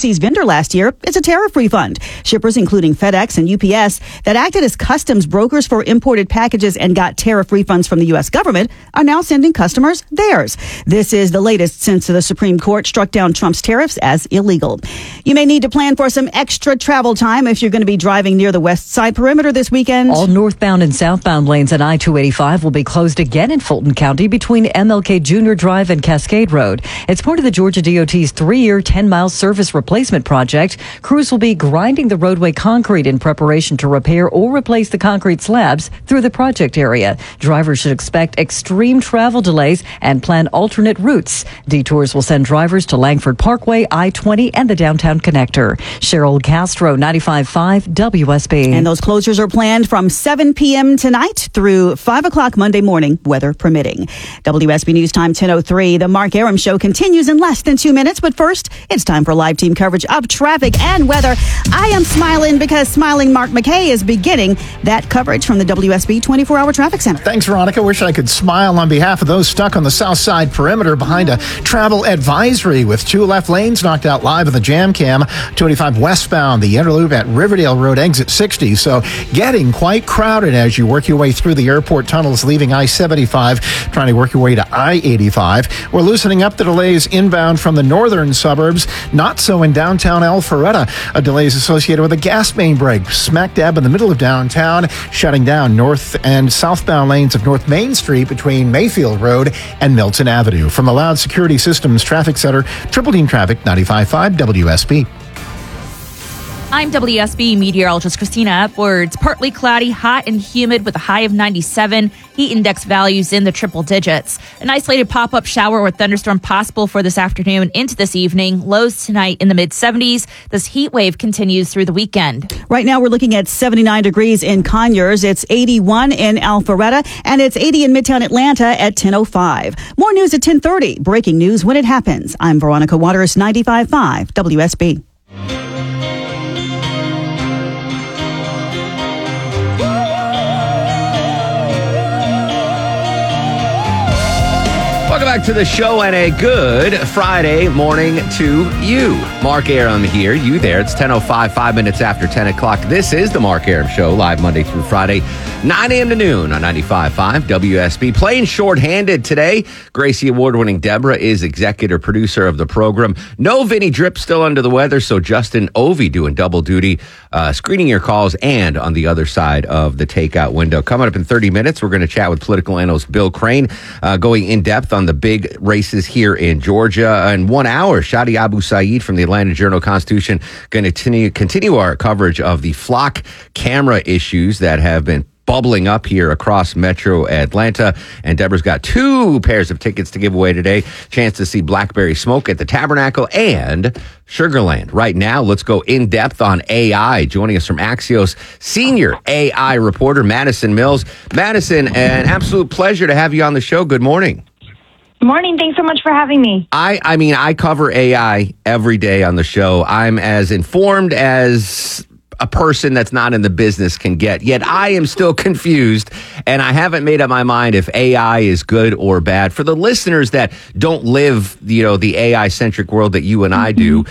overseas vendor last year, it's a tariff refund. Shippers, including FedEx and UPS, that acted as customs brokers for imported packages and got tariff refunds from the U.S. government, are now sending customers theirs. This is the latest since the Supreme Court struck down Trump's tariffs as illegal. You may need to plan for some extra travel time if you're going to be driving near the West Side Perimeter this weekend. All northbound and southbound lanes on I-285 will be closed again in Fulton County between MLK Jr. Drive and Cascade Road. It's part of the Georgia DOT's 3-year, 10-mile surface replacement project. Crews will be grinding the roadway concrete in preparation to repair or replace the concrete slabs through the project area. Drivers should expect extreme travel delays and plan alternate routes. Detours will send drivers to Langford Parkway, I-20, and the downtown connector. Cheryl Castro, 95.5 WSB. And those closures are planned from 7 p.m. tonight through 5 o'clock Monday morning, weather permitting. WSB News Time 10:03. The Mark Arum Show continues in less than 2 minutes, but first, it's time for live team coverage of traffic and weather. I am smiling because Smiling Mark McKay is beginning that coverage from the WSB 24-hour traffic center. Thanks, Veronica. Wish I could smile on behalf of those stuck on the south side perimeter behind a travel advisory with 2 left lanes knocked out live in the jam cam. 285 westbound, the interloop at Riverdale Road, exit 60. So getting quite crowded as you work your way through the airport tunnels, leaving I-75, trying to work your way to I-85. We're loosening up the delays inbound from the northern suburbs. Not so in downtown Alpharetta. A delay is associated with a gas main break smack dab in the middle of downtown, shutting down north and southbound lanes of North Main Street between Mayfield Road and Milton Avenue. From the Loud Security Systems Traffic Center, Triple Team Traffic, 95.5 WSB. I'm WSB meteorologist Christina Upwards. Partly cloudy, hot and humid with a high of 97. Heat index values in the triple digits. An isolated pop-up shower or thunderstorm possible for this afternoon into this evening. Lows tonight in the mid-70s. This heat wave continues through the weekend. Right now, we're looking at 79 degrees in Conyers. It's 81 in Alpharetta, and it's 80 in Midtown Atlanta at 10:05. More news at 10:30. Breaking news when it happens. I'm Veronica Waters, 95.5 WSB. Welcome back to the show and a good Friday morning to you. Mark Arum here, you there. It's 10:05, 5 minutes after 10 o'clock. This is the Mark Arum Show, live Monday through Friday, 9 a.m. to noon on 95.5 WSB. Playing shorthanded today, Gracie Award-winning Deborah is executive producer of the program. No Vinny Drip, still under the weather, so Justin Ovey doing double duty, screening your calls and on the other side of the takeout window. Coming up in 30 minutes, we're going to chat with political analyst Bill Crane, going in depth on the big races here in Georgia. In 1 hour, Shadi Abu Saeed from the Atlanta Journal-Constitution going to continue our coverage of the flock camera issues that have been bubbling up here across Metro Atlanta. And Deborah's got 2 pairs of tickets to give away today. Chance to see Blackberry Smoke at the Tabernacle and Sugarland. Right now, let's go in depth on AI. Joining us from Axios, senior AI reporter Madison Mills. Madison, an absolute pleasure to have you on the show. Good morning. Morning. Thanks so much for having me. I mean, I cover AI every day on the show. I'm as informed as a person that's not in the business can get. Yet I am still confused, and I haven't made up my mind if AI is good or bad. For the listeners that don't live, the AI-centric world that you and I do,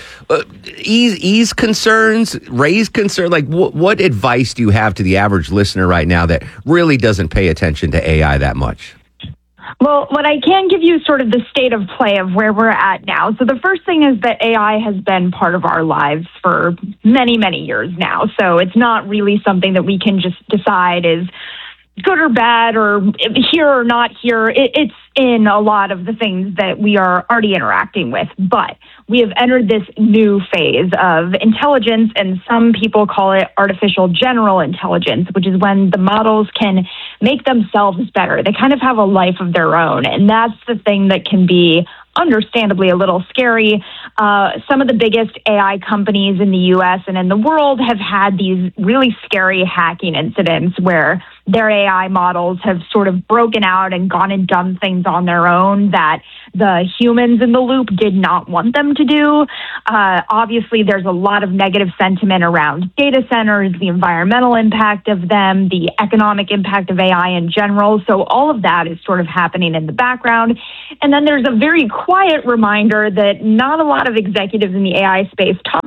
ease concerns, raise concern. Like, what advice do you have to the average listener right now that really doesn't pay attention to AI that much? Well, what I can give you sort of the state of play of where we're at now. So the first thing is that AI has been part of our lives for many, many years now. So it's not really something that we can just decide is good or bad or here or not here. It's in a lot of the things that we are already interacting with. But we have entered this new phase of intelligence, and some people call it artificial general intelligence, which is when the models can make themselves better. They kind of have a life of their own, and that's the thing that can be understandably a little scary. Some of the biggest AI companies in the U.S. and in the world have had these really scary hacking incidents where their AI models have sort of broken out and gone and done things on their own that the humans in the loop did not want them to do. Obviously, there's a lot of negative sentiment around data centers, the environmental impact of them, the economic impact of AI in general. So all of that is sort of happening in the background. And then there's a very quiet reminder that not a lot of executives in the AI space talk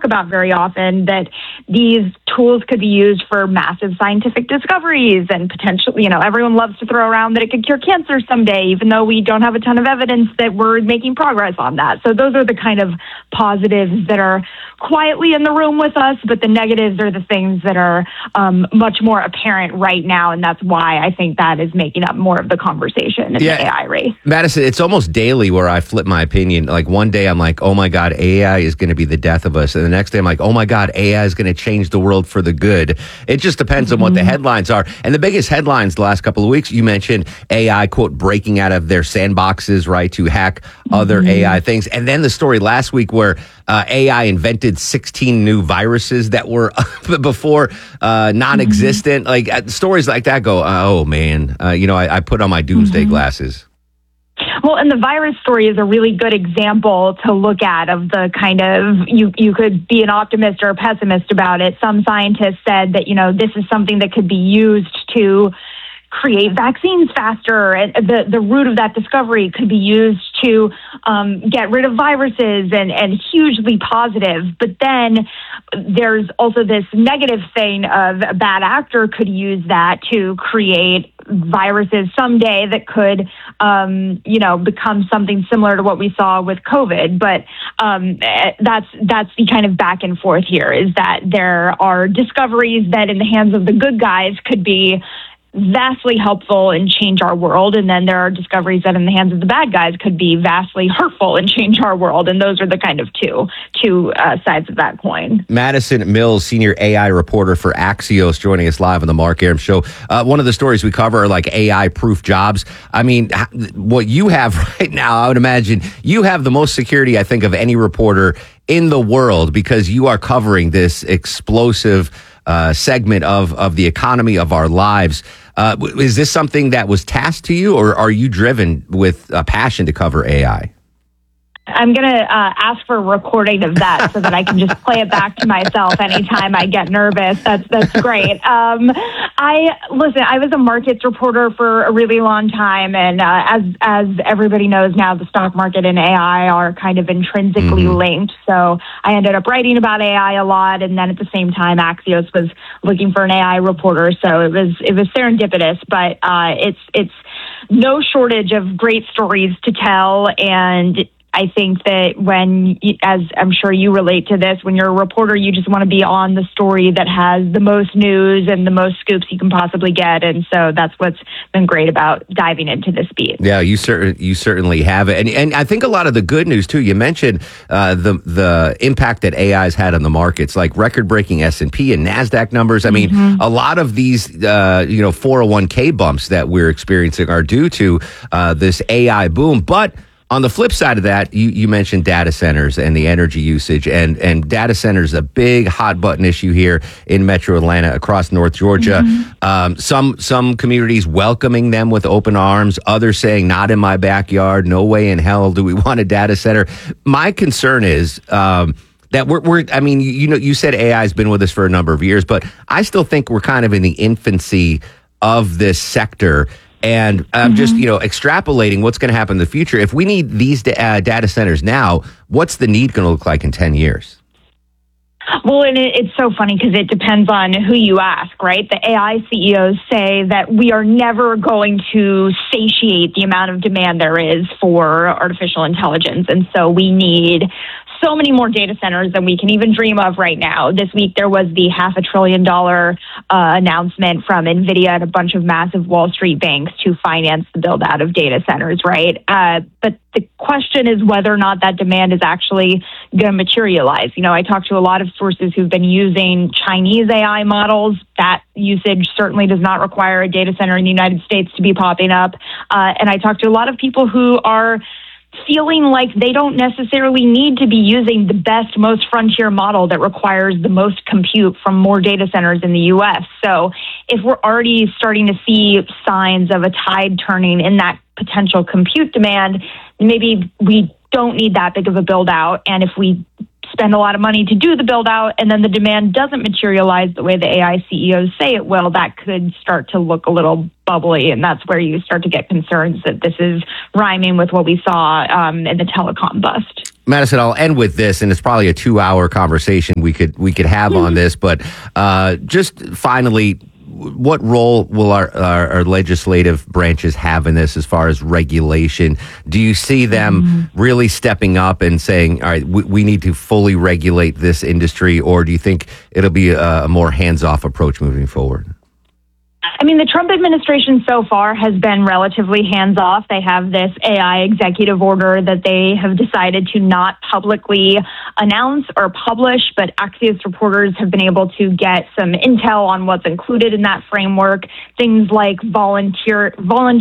talk about very often, that these tools could be used for massive scientific discoveries and potentially, everyone loves to throw around that it could cure cancer someday, even though we don't have a ton of evidence that we're making progress on that. So those are the kind of positives that are quietly in the room with us, but the negatives are the things that are much more apparent right now, and that's why I think that is making up more of the conversation in the AI race. Madison, it's almost daily where I flip my opinion. Like one day I'm like, oh my God, AI is going to be the death of us. And the next day I'm like, oh my God, AI is going to change the world for the good. It just depends on what the headlines are. And the biggest headlines the last couple of weeks, you mentioned AI, quote, breaking out of their sandboxes, right, to hack other AI things. And then the story last week where AI invented 16 new viruses that were before non-existent. Like stories like that go, oh man, I put on my doomsday glasses. Well, and the virus story is a really good example to look at of the kind of, you could be an optimist or a pessimist about it. Some scientists said that, this is something that could be used to create vaccines faster. And the root of that discovery could be used to get rid of viruses and hugely positive. But then there's also this negative thing of a bad actor could use that to create viruses someday that could, become something similar to what we saw with COVID. But that's the kind of back and forth here, is that there are discoveries that in the hands of the good guys could be vastly helpful and change our world, and then there are discoveries that in the hands of the bad guys could be vastly hurtful and change our world, and those are the kind of two sides of that coin. Madison Mills, senior AI reporter for Axios, joining us live on the Mark Arum Show. One of the stories we cover are like AI-proof jobs. I mean, what you have right now, I would imagine you have the most security, I think, of any reporter in the world, because you are covering this explosive segment of the economy of our lives. Is this something that was tasked to you, or are you driven with a passion to cover AI? I'm going to ask for a recording of that so that I can just play it back to myself anytime I get nervous. That's great. I was a markets reporter for a really long time, and as everybody knows now, the stock market and AI are kind of intrinsically linked. So I ended up writing about AI a lot, and then at the same time, Axios was looking for an AI reporter. So it was serendipitous, but it's no shortage of great stories to tell. And I think that as I'm sure you relate to this, when you're a reporter, you just want to be on the story that has the most news and the most scoops you can possibly get. And so that's what's been great about diving into this beat. Yeah, you certainly have it. And I think a lot of the good news, too, you mentioned the impact that AI has had on the markets, like record-breaking S&P and NASDAQ numbers. I mean, a lot of these, 401k bumps that we're experiencing are due to this AI boom. But on the flip side of that, you mentioned data centers and the energy usage, and data centers a big hot button issue here in Metro Atlanta, across North Georgia. Some communities welcoming them with open arms, others saying not in my backyard, no way in hell do we want a data center. My concern is that you said AI has been with us for a number of years, but I still think we're kind of in the infancy of this sector. And I'm just, extrapolating what's going to happen in the future. If we need these data centers now, what's the need going to look like in 10 years? Well, and it's so funny because it depends on who you ask, right? The AI CEOs say that we are never going to satiate the amount of demand there is for artificial intelligence. And so we need so many more data centers than we can even dream of right now. This week, there was the $500 billion announcement from NVIDIA and a bunch of massive Wall Street banks to finance the build out of data centers, right? But the question is whether or not that demand is actually going to materialize. I talked to a lot of sources who've been using Chinese AI models. That usage certainly does not require a data center in the United States to be popping up. And I talked to a lot of people who are feeling like they don't necessarily need to be using the best, most frontier model that requires the most compute from more data centers in the U.S. So if we're already starting to see signs of a tide turning in that potential compute demand, maybe we don't need that big of a build out. And if we spend a lot of money to do the build out and then the demand doesn't materialize the way the AI CEOs say it will, that could start to look a little bubbly. And that's where you start to get concerns that this is rhyming with what we saw in the telecom bust. Madison, I'll end with this, and it's probably a 2-hour conversation we could have on this, but just finally, what role will our legislative branches have in this as far as regulation? Do you see them really stepping up and saying, all right, we need to fully regulate this industry, or do you think it'll be a more hands-off approach moving forward? I mean, the Trump administration so far has been relatively hands-off. They have this AI executive order that they have decided to not publicly announce or publish, but Axios reporters have been able to get some intel on what's included in that framework, things like voluntary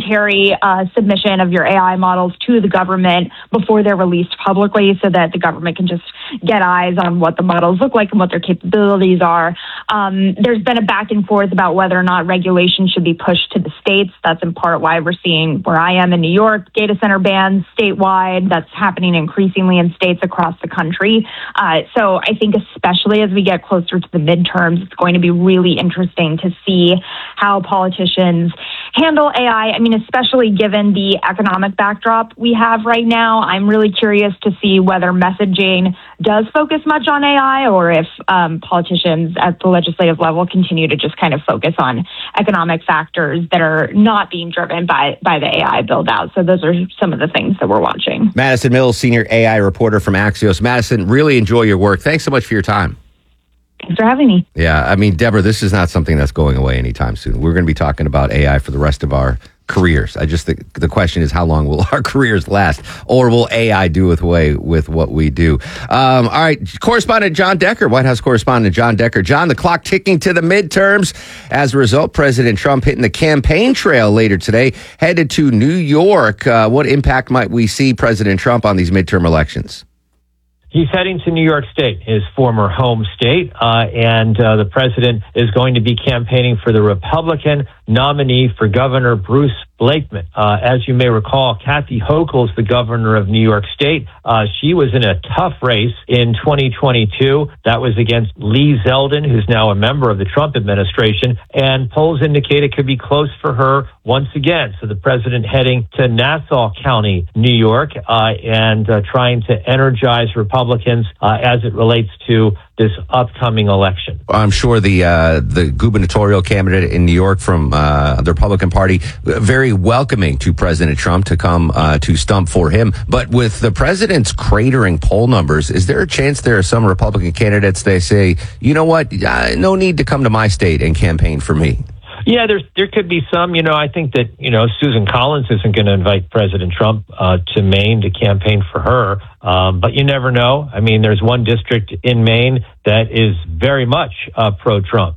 submission of your AI models to the government before they're released publicly so that the government can just get eyes on what the models look like and what their capabilities are. There's been a back and forth about whether or not regulation should be pushed to the states. That's in part why we're seeing, where I am in New York, data center bans statewide. That's happening increasingly in states across the country. So I think especially as we get closer to the midterms, it's going to be really interesting to see how politicians handle AI. I mean, especially given the economic backdrop we have right now, I'm really curious to see whether messaging does focus much on AI or if politicians at the legislative level continue to just kind of focus on economic factors that are not being driven by the AI build out. So those are some of the things that we're watching. Madison Mills, senior AI reporter from Axios. Madison, really enjoy your work. Thanks so much for your time. Thanks for having me. Yeah, I mean, Deborah, this is not something that's going away anytime soon. We're going to be talking about AI for the rest of our careers. I just think the question is, how long will our careers last, or will AI do away with what we do? All right, correspondent John Decker, White House correspondent John Decker. John, the clock ticking to the midterms. As a result, President Trump hitting the campaign trail later today, headed to New York. What impact might we see President Trump on these midterm elections? He's heading to New York State, his former home state, and the president is going to be campaigning for the Republican nominee for Governor Bruce Blakeman. As you may recall, Kathy Hochul's the governor of New York State. She was in a tough race in 2022. That was against Lee Zeldin, who's now a member of the Trump administration, and polls indicate it could be close for her once again. So the president heading to Nassau County, New York, and trying to energize Republicans as it relates to this upcoming election. I'm sure the gubernatorial candidate in New York from the Republican Party, very welcoming to President Trump to come to stump for him. But with the president's cratering poll numbers, is there a chance there are some Republican candidates, they say, you know what, no need to come to my state and campaign for me? Yeah, there could be some. I think that, Susan Collins isn't going to invite President Trump to Maine to campaign for her. But you never know. I mean, there's one district in Maine that is very much pro-Trump,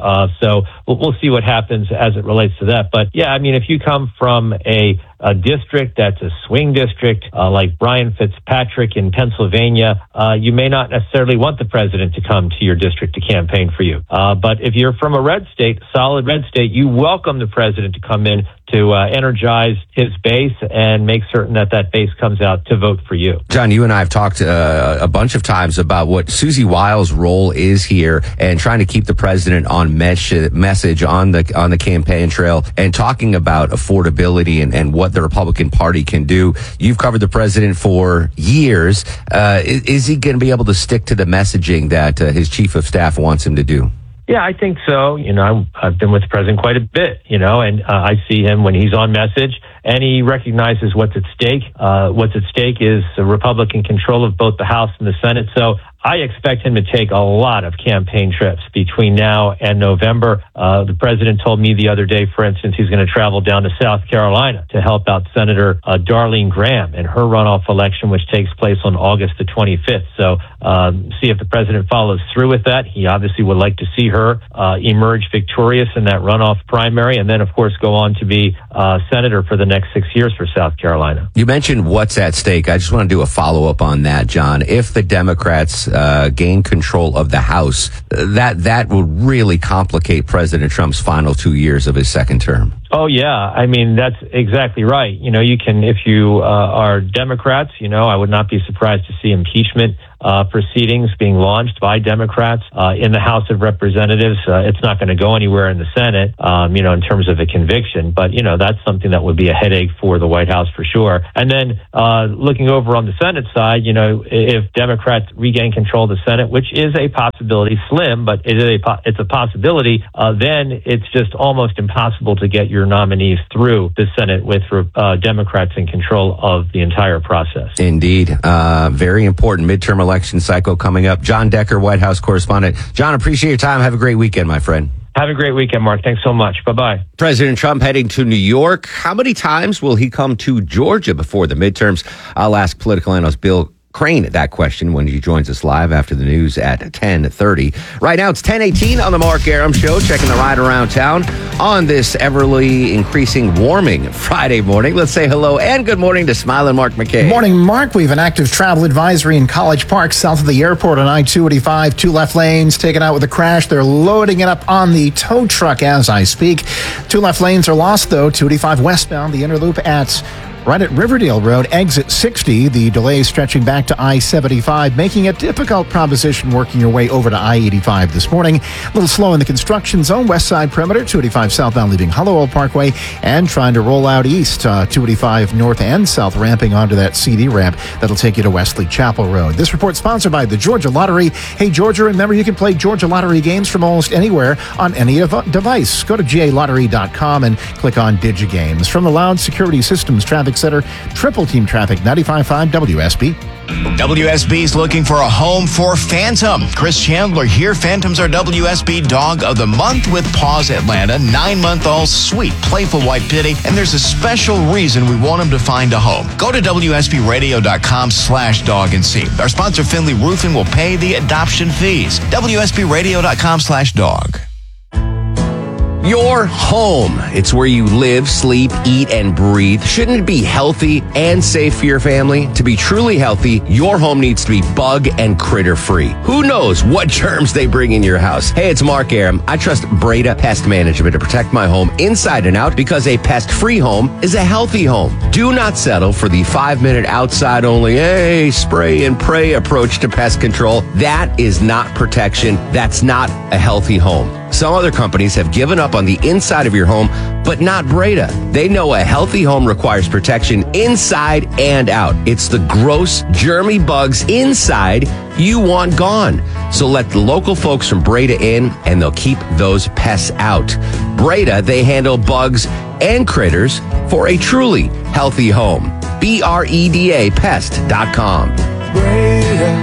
so we'll see what happens as it relates to that. But yeah, I mean, if you come from a district that's a swing district like Brian Fitzpatrick in Pennsylvania, you may not necessarily want the president to come to your district to campaign for you. But if you're from a red state, solid red state, you welcome the president to come in to energize his base and make certain that base comes out to vote for you. John, you and I have talked a bunch of times about what Susie Wiles' role is here and trying to keep the president on message on the campaign trail and talking about affordability and what the Republican Party can do. You've covered the president for years. Is he going to be able to stick to the messaging that his chief of staff wants him to do? Yeah, I think so. I've been with the president quite a bit, and I see him when he's on message and he recognizes what's at stake. What's at stake is Republican control of both the House and the Senate. So I expect him to take a lot of campaign trips between now and November. The president told me the other day, for instance, he's going to travel down to South Carolina to help out Senator Darlene Graham in her runoff election, which takes place on August the 25th. So see if the president follows through with that. He obviously would like to see her emerge victorious in that runoff primary and then, of course, go on to be senator for the next 6 years for South Carolina. You mentioned what's at stake. I just want to do a follow-up on that, John. If the Democrats gain control of the House, that will really complicate President Trump's final 2 years of his second term. Oh, yeah. I mean, that's exactly right. You can, if you are Democrats, I would not be surprised to see impeachment proceedings being launched by Democrats in the House of Representatives. It's not going to go anywhere in the Senate, in terms of a conviction. But, that's something that would be a headache for the White House for sure. And then looking over on the Senate side, if Democrats regain control of the Senate, which is a possibility, slim, but it's a possibility, then it's just almost impossible to get your nominees through the Senate with Democrats in control of the entire process. Indeed. Very important midterm election cycle coming up. John Decker, White House correspondent. John, appreciate your time. Have a great weekend, my friend. Have a great weekend, Mark. Thanks so much. Bye-bye. President Trump heading to New York. How many times will he come to Georgia before the midterms? I'll ask political analyst Bill Crane that question when he joins us live after the news at 10:30. Right now, it's 10:18 on the Mark Arum Show, checking the ride around town on this everly increasing warming Friday morning. Let's say hello and good morning to smiling Mark McKay. Morning, Mark. We have an active travel advisory in College Park, south of the airport on I-285. 2 left lanes taken out with a crash. They're loading it up on the tow truck as I speak. 2 left lanes are lost, though. 285 westbound, the inner loop right at Riverdale Road, exit 60. The delay stretching back to I-75, making a difficult proposition working your way over to I-85 this morning. A little slow in the construction zone, west side perimeter, 285 southbound leaving Hollowell Parkway, and trying to roll out east, 285 north and south, ramping onto that CD ramp that'll take you to Wesley Chapel Road. This report sponsored by the Georgia Lottery. Hey, Georgia, remember you can play Georgia Lottery games from almost anywhere on any device. Go to galottery.com and click on DigiGames. From the Loud Security Systems Traffic Center, Triple Team Traffic, 95.5 WSB. WSB's looking for a home for Phantom. Chris Chandler here. Phantom's our WSB Dog of the Month with Paws Atlanta. 9-month-old, sweet, playful white pitty. And there's a special reason we want him to find a home. Go to WSBradio.com/dog and see. Our sponsor, Finley Roofing, will pay the adoption fees. WSBradio.com/dog. Your home. It's where you live, sleep, eat, and breathe. Shouldn't it be healthy and safe for your family? To be truly healthy, your home needs to be bug and critter free. Who knows what germs they bring in your house? Hey, it's Mark Arum. I trust Breda Pest Management to protect my home inside and out because a pest-free home is a healthy home. Do not settle for the 5-minute outside only, spray and pray approach to pest control. That is not protection. That's not a healthy home. Some other companies have given up on the inside of your home, but not Breda. They know a healthy home requires protection inside and out. It's the gross, germy bugs inside you want gone. So let the local folks from Breda in, and they'll keep those pests out. Breda, they handle bugs and critters for a truly healthy home. BREDA Pest.com. Breda,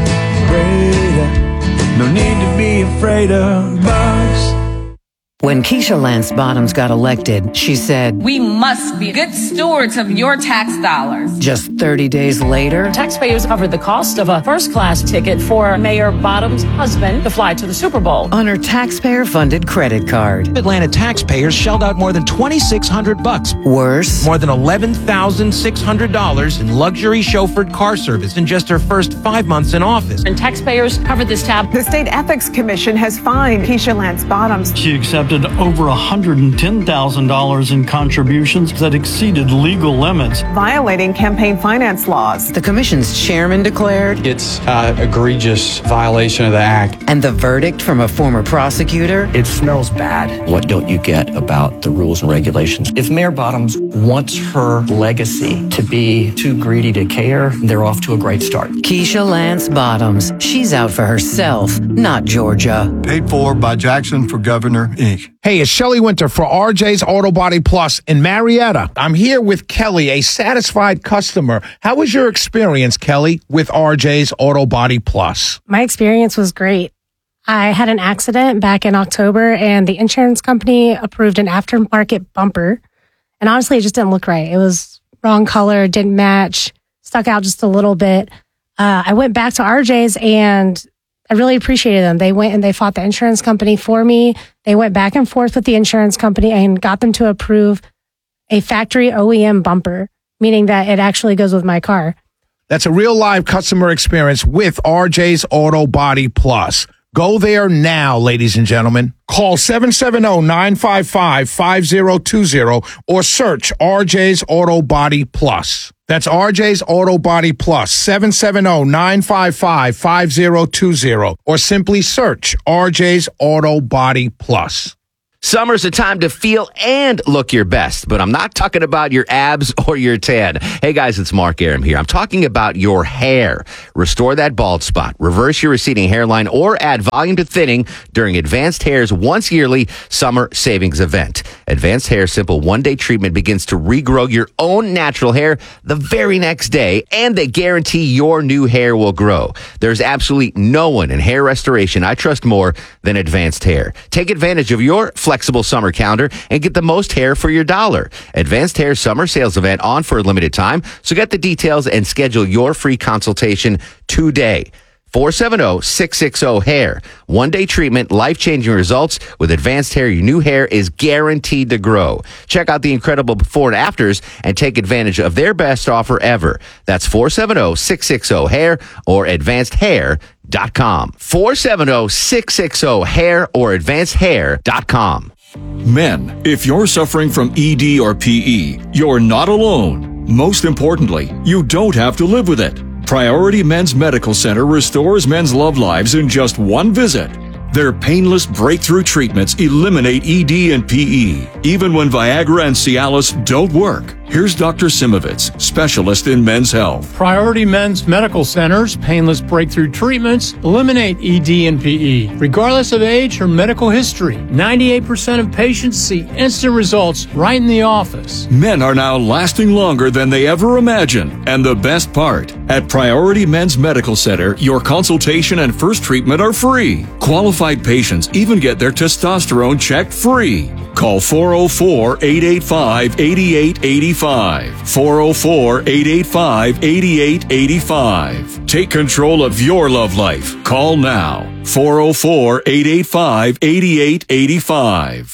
no need to be afraid of bugs. When Keisha Lance Bottoms got elected, she said, "We must be good stewards of your tax dollars." Just 30 days later, taxpayers covered the cost of a first-class ticket for Mayor Bottoms' husband to fly to the Super Bowl on her taxpayer-funded credit card. Atlanta taxpayers shelled out more than $2,600. Worse, more than $11,600 in luxury chauffeured car service in just her first 5 months in office. And taxpayers covered this tab. The State Ethics Commission has fined Keisha Lance Bottoms. She accepted over $110,000 in contributions that exceeded legal limits, violating campaign finance laws. The commission's chairman declared it's an egregious violation of the act. And the verdict from a former prosecutor? It smells bad. What don't you get about the rules and regulations? If Mayor Bottoms wants her legacy to be too greedy to care, they're off to a great start. Keisha Lance Bottoms. She's out for herself, not Georgia. Paid for by Jackson for Governor, Inc. Hey, it's Shelley Winter for RJ's Auto Body Plus in Marietta. I'm here with Kelly, a satisfied customer. How was your experience, Kelly, with RJ's Auto Body Plus? My experience was great. I had an accident back in October, and the insurance company approved an aftermarket bumper. And honestly, it just didn't look right. It was wrong color, didn't match, stuck out just a little bit. I went back to RJ's, and I really appreciated them. They went and they fought the insurance company for me. They went back and forth with the insurance company and got them to approve a factory OEM bumper, meaning that it actually goes with my car. That's a real live customer experience with RJ's Auto Body Plus. Go there now, ladies and gentlemen. Call 770-955-5020 or search RJ's Auto Body Plus. That's RJ's Auto Body Plus, 770-955-5020, or simply search RJ's Auto Body Plus. Summer's a time to feel and look your best, but I'm not talking about your abs or your tan. Hey guys, it's Mark Arum here. I'm talking about your hair. Restore that bald spot, reverse your receding hairline, or add volume to thinning during Advanced Hair's once yearly summer savings event. Advanced Hair Simple one-day treatment begins to regrow your own natural hair the very next day, and they guarantee your new hair will grow. There's absolutely no one in hair restoration I trust more than Advanced Hair. Take advantage of your flexible summer calendar and get the most hair for your dollar. Advanced Hair Summer Sales Event on for a limited time, so get the details and schedule your free consultation today. 470-660-HAIR. One-day treatment, life-changing results. With Advanced Hair, your new hair is guaranteed to grow. Check out the incredible before and afters and take advantage of their best offer ever. That's 470-660-HAIR or advancedhair.com. 470-660-HAIR or advancedhair.com. Men, if you're suffering from ED or PE, you're not alone. Most importantly, you don't have to live with it. Priority Men's Medical Center restores men's love lives in just one visit. Their painless breakthrough treatments eliminate ED and PE, even when Viagra and Cialis don't work. Here's Dr. Simovitz, specialist in men's health. Priority Men's Medical Center's painless breakthrough treatments eliminate ED and PE, regardless of age or medical history. 98% of patients see instant results right in the office. Men are now lasting longer than they ever imagined. And the best part, at Priority Men's Medical Center, your consultation and first treatment are free. Qualified patients even get their testosterone checked free. Call 404-885-8885. 404-885-8885. Take control of your love life. Call now. 404-885-8885.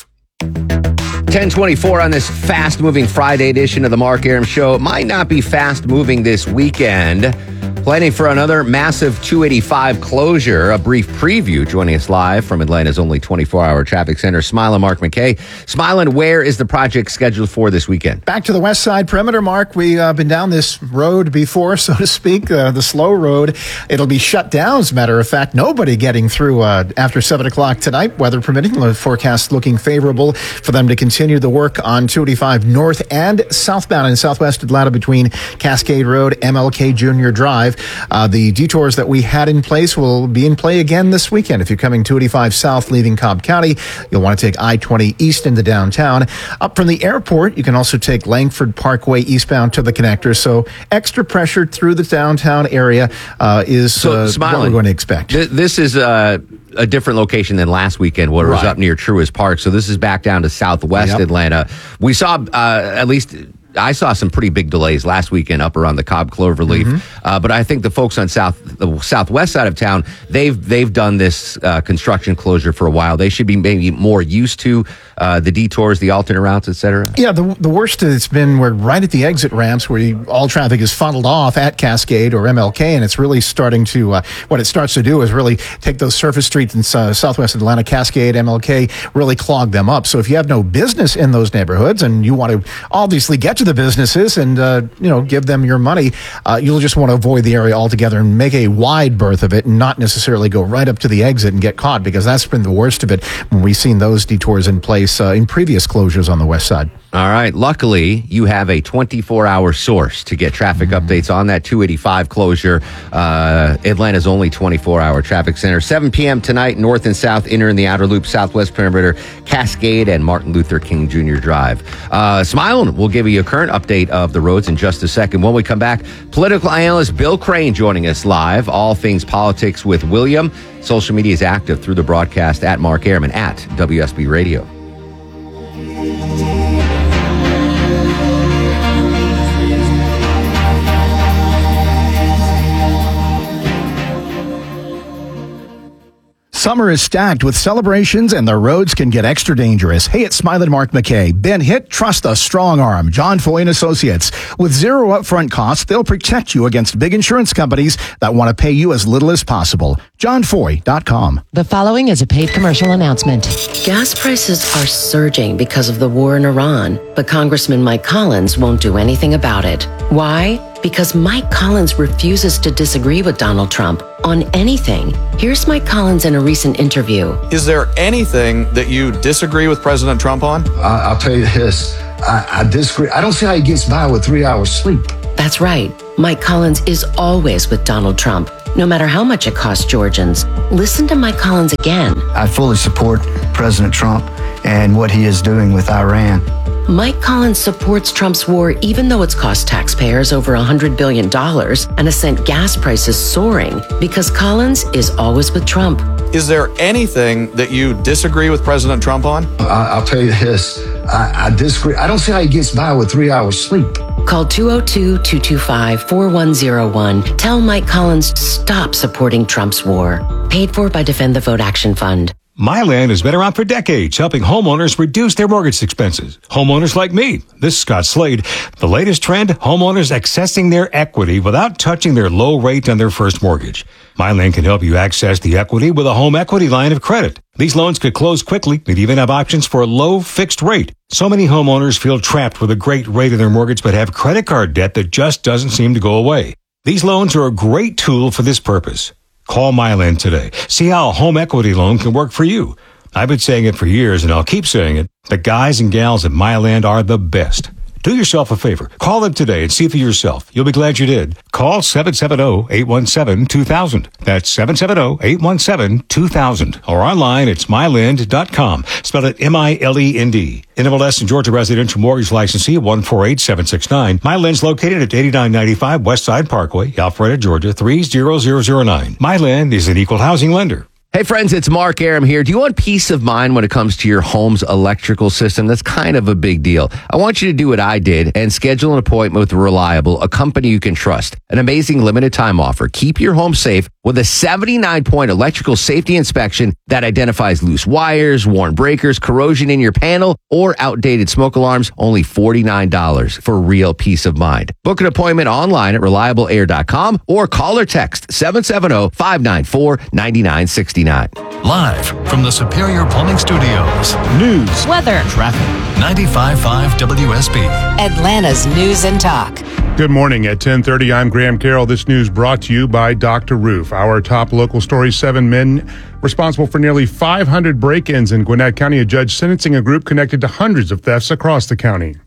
1024 on this fast-moving Friday edition of the Mark Arum Show. It might not be fast-moving this weekend. Planning for another massive 285 closure. A brief preview. Joining us live from Atlanta's only 24-hour traffic center, Smilin' Mark McKay. Smilin', where is the project scheduled for this weekend? Back to the west side perimeter, Mark. We've been down this road before, so to speak, the slow road. It'll be shut down, as a matter of fact. Nobody getting through after 7 o'clock tonight, weather permitting. The forecast looking favorable for them to continue the work on 285 north and southbound in southwest Atlanta between Cascade Road, MLK Junior Drive. The detours that we had in place will be in play again this weekend. If you're coming 285 south leaving Cobb County, you'll want to take I-20 east into downtown. Up from the airport, you can also take Langford Parkway eastbound to the connector. So extra pressure through the downtown area is what we're going to expect. This is a different location than last weekend where it was up near Truist Park. So this is back down to southwest Atlanta. We saw at least I saw some pretty big delays last weekend up around the Cobb Cloverleaf, but I think the folks on the southwest side of town, they've done this construction closure for a while. They should be maybe more used to the detours, the alternate routes, et cetera. Yeah, the worst it's been we're right at the exit ramps where all traffic is funneled off at Cascade or MLK, and it's really starting to what it starts to do is really take those surface streets in southwest Atlanta, Cascade, MLK, really clog them up. So if you have no business in those neighborhoods and you want to obviously get to the businesses and give them your money, you'll just want to avoid the area altogether and make a wide berth of it and not necessarily go right up to the exit and get caught, because that's been the worst of it when we've seen those detours in place in previous closures on the west side. All right. Luckily, you have a 24-hour source to get traffic updates on that 285 closure. Atlanta's only 24-hour traffic center. 7 p.m. tonight, north and south, inner and the outer loop, southwest perimeter, Cascade, and Martin Luther King Jr. Drive. Smilin' will give you a current update of the roads in just a second. When we come back, political analyst Bill Crane joining us live. All things politics with William. Social media is active through the broadcast at Mark Arum and at WSB Radio. Summer is stacked with celebrations and the roads can get extra dangerous. Hey, it's Smiley Mark McKay. Been hit? Trust a strong arm. John Foy and Associates. With zero upfront costs, they'll protect you against big insurance companies that want to pay you as little as possible. JohnFoy.com. The following is a paid commercial announcement. Gas prices are surging because of the war in Iran, but Congressman Mike Collins won't do anything about it. Why? Because Mike Collins refuses to disagree with Donald Trump on anything. Here's Mike Collins in a recent interview. Is there anything that you disagree with President Trump on? I'll tell you this. I disagree. I don't see how he gets by with 3 hours sleep. That's right. Mike Collins is always with Donald Trump, no matter how much it costs Georgians. Listen to Mike Collins again. I fully support President Trump and what he is doing with Iran. Mike Collins supports Trump's war even though it's cost taxpayers over $100 billion and has sent gas prices soaring because Collins is always with Trump. Is there anything that you disagree with President Trump on? I'll tell you this. I disagree. I don't see how he gets by with 3 hours sleep. Call 202-225-4101. Tell Mike Collins to stop supporting Trump's war. Paid for by Defend the Vote Action Fund. MyLand has been around for decades, helping homeowners reduce their mortgage expenses. Homeowners like me. This is Scott Slade. The latest trend, homeowners accessing their equity without touching their low rate on their first mortgage. MyLand can help you access the equity with a home equity line of credit. These loans could close quickly and even have options for a low fixed rate. So many homeowners feel trapped with a great rate of their mortgage but have credit card debt that just doesn't seem to go away. These loans are a great tool for this purpose. Call MyLand today. See how a home equity loan can work for you. I've been saying it for years, and I'll keep saying it. The guys and gals at MyLand are the best. Do yourself a favor. Call them today and see for yourself. You'll be glad you did. Call 770-817-2000. That's 770-817-2000. Or online, it's MyLand.com. Spell it M-I-L-E-N-D. NMLS and Georgia Residential Mortgage Licensee 148769. MyLand's located at 8995 Westside Parkway, Alpharetta, Georgia 30009. MyLand is an equal housing lender. Hey friends, it's Mark Aram here. Do you want peace of mind when it comes to your home's electrical system? That's kind of a big deal. I want you to do what I did and schedule an appointment with Reliable, a company you can trust. An amazing limited time offer. Keep your home safe with a 79-point electrical safety inspection that identifies loose wires, worn breakers, corrosion in your panel, or outdated smoke alarms. Only $49 for real peace of mind. Book an appointment online at reliableair.com or call or text 770-594-9969. Live from the Superior Plumbing Studios. News, weather, traffic. 95.5 WSB. Atlanta's News and Talk. Good morning. At 10:30, I'm Graham Carroll. This news brought to you by Dr. Roof. Our top local story, 7 men responsible for nearly 500 break-ins in Gwinnett County. A judge sentencing a group connected to hundreds of thefts across the county.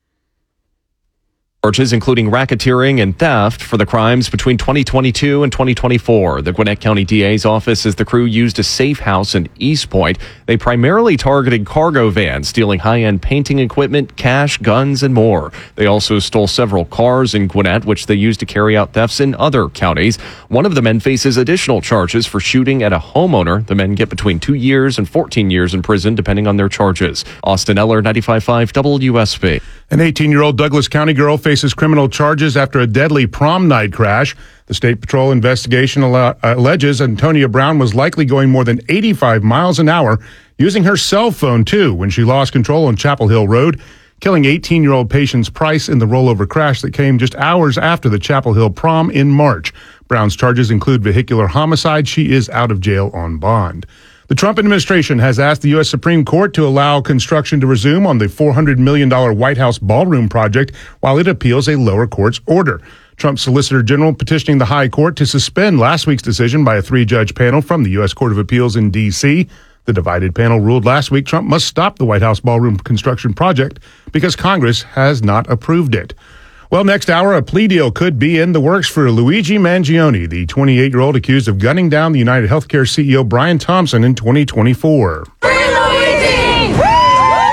Charges including racketeering and theft for the crimes between 2022 and 2024. The Gwinnett County DA's office says the crew used a safe house in East Point. They primarily targeted cargo vans, stealing high-end painting equipment, cash, guns, and more. They also stole several cars in Gwinnett, which they used to carry out thefts in other counties. One of the men faces additional charges for shooting at a homeowner. The men get between 2 years and 14 years in prison, depending on their charges. Austin Eller, 95.5 WSB. An 18-year-old Douglas County girl faces criminal charges after a deadly prom night crash. The State Patrol investigation alleges Antonia Brown was likely going more than 85 miles an hour, using her cell phone, too, when she lost control on Chapel Hill Road, killing 18-year-old Patience Price in the rollover crash that came just hours after the Chapel Hill prom in March. Brown's charges include vehicular homicide. She is out of jail on bond. The Trump administration has asked the U.S. Supreme Court to allow construction to resume on the $400 million White House ballroom project while it appeals a lower court's order. Trump's Solicitor General petitioning the High Court to suspend last week's decision by a 3-judge panel from the U.S. Court of Appeals in D.C. The divided panel ruled last week Trump must stop the White House ballroom construction project because Congress has not approved it. Well, next hour, a plea deal could be in the works for Luigi Mangione, the 28-year-old accused of gunning down the United Healthcare CEO Brian Thompson in 2024.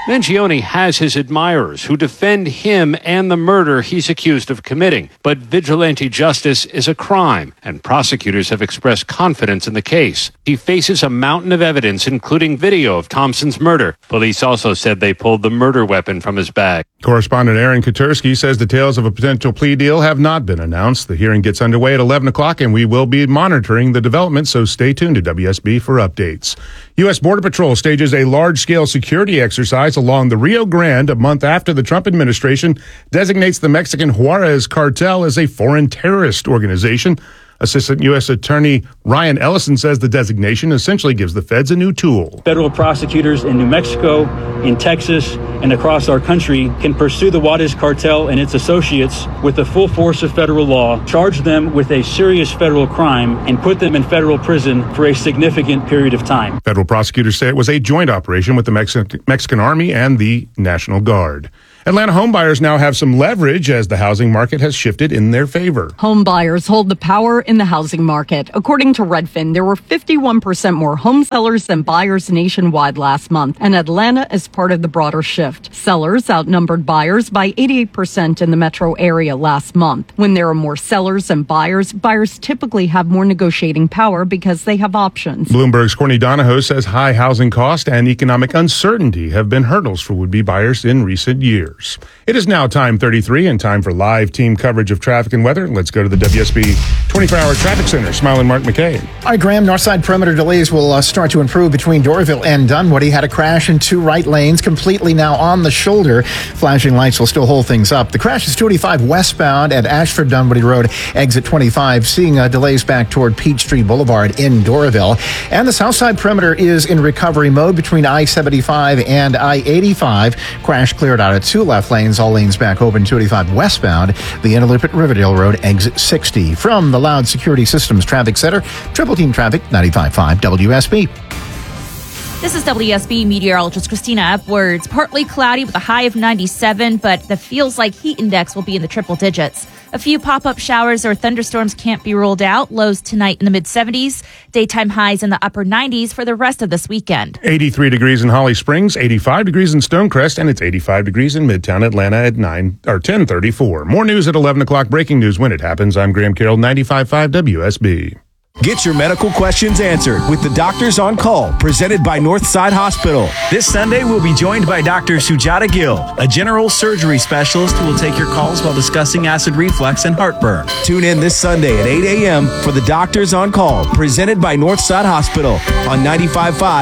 Mangione has his admirers who defend him and the murder he's accused of committing. But vigilante justice is a crime, and prosecutors have expressed confidence in the case. He faces a mountain of evidence, including video of Thompson's murder. Police also said they pulled the murder weapon from his bag. Correspondent Aaron Katursky says details of a potential plea deal have not been announced. The hearing gets underway at 11 o'clock, and we will be monitoring the developments, so stay tuned to WSB for updates. U.S. Border Patrol stages a large-scale security exercise along the Rio Grande a month after the Trump administration designates the Mexican Juarez cartel as a foreign terrorist organization. Assistant U.S. Attorney Ryan Ellison says the designation essentially gives the feds a new tool. Federal prosecutors in New Mexico, in Texas, and across our country can pursue the Juarez cartel and its associates with the full force of federal law, charge them with a serious federal crime, and put them in federal prison for a significant period of time. Federal prosecutors say it was a joint operation with the Mexican Army and the National Guard. Atlanta homebuyers now have some leverage as the housing market has shifted in their favor. Home buyers hold the power in the housing market. According to Redfin, there were 51% more home sellers than buyers nationwide last month, and Atlanta is part of the broader shift. Sellers outnumbered buyers by 88% in the metro area last month. When there are more sellers than buyers, buyers typically have more negotiating power because they have options. Bloomberg's Courtney Donahoe says high housing cost and economic uncertainty have been hurdles for would-be buyers in recent years. It is now time 33 and time for live team coverage of traffic and weather. Let's go to the WSB 24-hour traffic center. Smiling Mark McKay. All right, Graham, Northside perimeter delays will start to improve between Doraville and Dunwoody. Had a crash in two right lanes, completely now on the shoulder. Flashing lights will still hold things up. The crash is 285 westbound at Ashford Dunwoody Road, exit 25, seeing delays back toward Peachtree Boulevard in Doraville. And the Southside perimeter is in recovery mode between I-75 and I-85. Crash cleared out at two left lanes, all lanes back open 285 westbound, the Interloop at Riverdale Road, exit 60. From the Loud Security Systems Traffic Center, Triple Team Traffic, 95.5 WSB. This is WSB meteorologist Christina Edwards. Partly cloudy with a high of 97, but the feels like heat index will be in the triple digits. A few pop-up showers or thunderstorms can't be ruled out. Lows tonight in the mid-70s. Daytime highs in the upper 90s for the rest of this weekend. 83 degrees in Holly Springs, 85 degrees in Stonecrest, and it's 85 degrees in Midtown Atlanta at 10:34. More news at 11 o'clock. Breaking news when it happens. I'm Graham Carroll, 95.5 WSB. Get your medical questions answered with the Doctors on Call, presented by Northside Hospital. This Sunday, we'll be joined by Dr. Sujata Gill, a general surgery specialist who will take your calls while discussing acid reflux and heartburn. Tune in this Sunday at 8 a.m. for the Doctors on Call, presented by Northside Hospital on 95.5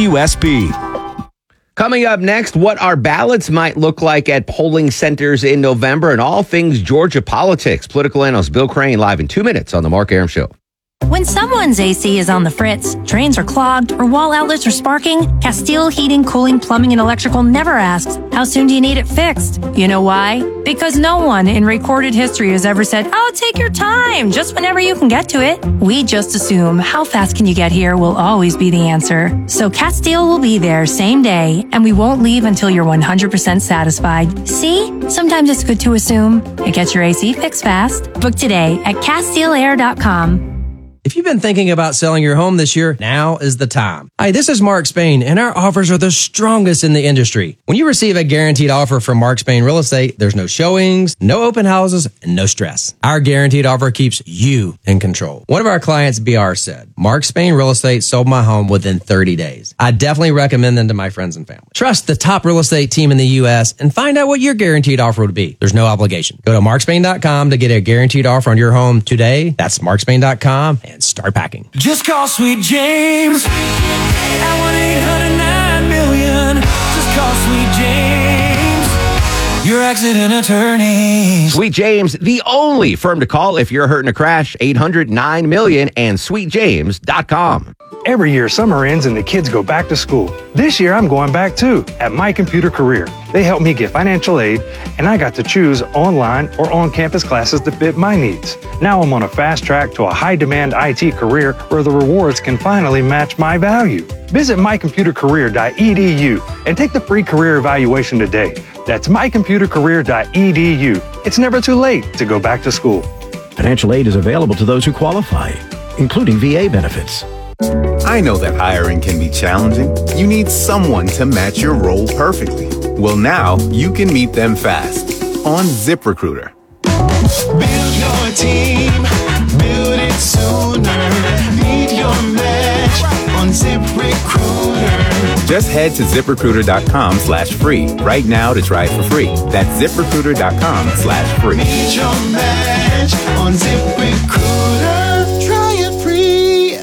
WSB. Coming up next, what our ballots might look like at polling centers in November and all things Georgia politics. Political analyst Bill Crane live in 2 minutes on The Mark Arum Show. When someone's AC is on the fritz, trains are clogged, or wall outlets are sparking, Castile Heating, Cooling, Plumbing, and Electrical never asks, how soon do you need it fixed? You know why? Because no one in recorded history has ever said, oh, take your time, just whenever you can get to it. We just assume how fast can you get here will always be the answer. So Castile will be there same day, and we won't leave until you're 100% satisfied. See? Sometimes it's good to assume. It gets your AC fixed fast. Book today at CastileAir.com. If you've been thinking about selling your home this year, now is the time. Hi, this is Mark Spain, and our offers are the strongest in the industry. When you receive a guaranteed offer from Mark Spain Real Estate, there's no showings, no open houses, and no stress. Our guaranteed offer keeps you in control. One of our clients, BR, said, Mark Spain Real Estate sold my home within 30 days. I definitely recommend them to my friends and family. Trust the top real estate team in the U.S. and find out what your guaranteed offer would be. There's no obligation. Go to markspain.com to get a guaranteed offer on your home today. That's markspain.com and start packing. Just call Sweet James at 1-800-9-million. Just call Sweet James, your accident attorney. Sweet James, the only firm to call if you're hurt in a crash. 800-9-million and sweetjames.com. Every year, summer ends and the kids go back to school. This year, I'm going back too at My Computer Career. They helped me get financial aid, and I got to choose online or on-campus classes that fit my needs. Now I'm on a fast track to a high-demand IT career where the rewards can finally match my value. Visit mycomputercareer.edu and take the free career evaluation today. That's mycomputercareer.edu. It's never too late to go back to school. Financial aid is available to those who qualify, including VA benefits. I know that hiring can be challenging. You need someone to match your role perfectly. Well, now you can meet them fast on ZipRecruiter. Build your team, build it sooner. Meet your match on ZipRecruiter. Just head to ZipRecruiter.com/free right now to try it for free. That's ZipRecruiter.com/free. Meet your match on ZipRecruiter. Try it free.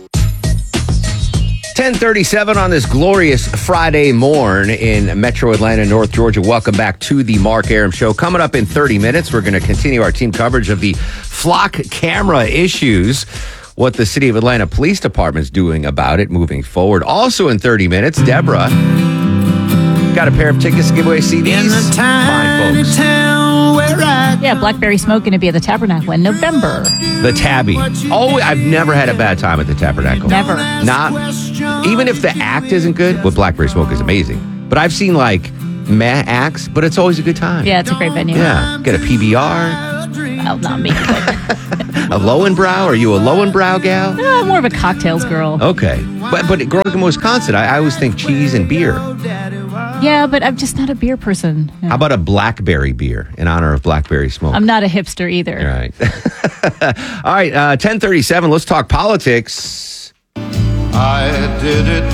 10:37 on this glorious Friday morn in Metro Atlanta, North Georgia. Welcome back to the Mark Arum Show. Coming up in 30 minutes, we're going to continue our team coverage of the flock camera issues, what the City of Atlanta Police Department is doing about it moving forward. Also in 30 minutes, Deborah got a pair of tickets to give away CDs. In the tiny town where I Yeah, Blackberry Smoke going to be at the Tabernacle in November. The Tabby. Oh, I've never had a bad time at the Tabernacle. Never. Not, even if the act isn't good, well, Blackberry Smoke is amazing. But I've seen like meh acts, but it's always a good time. Yeah, it's a great venue. Yeah, get a PBR. Well, not me. A Lowenbrow? Are you a Lowenbrow gal? No, more of a cocktails girl. Okay. But growing up in Wisconsin, I always think cheese and beer. Yeah, but I'm just not a beer person. Yeah. How about a blackberry beer in honor of Blackberry Smoke? I'm not a hipster either. All right. All right, 10:37. Let's talk politics. I did it